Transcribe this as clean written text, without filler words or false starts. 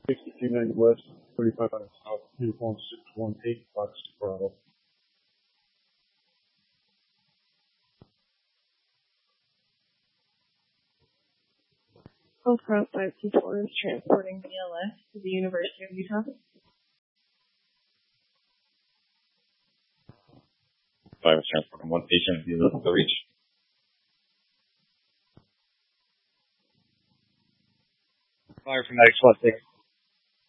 6290 West, 3500 South, uniform 618, Fox Bravo. Hillfront 524 is transporting BLS to the University of Utah. 5 is transporting one patient via the reach. Fire from Medic SWAT 6.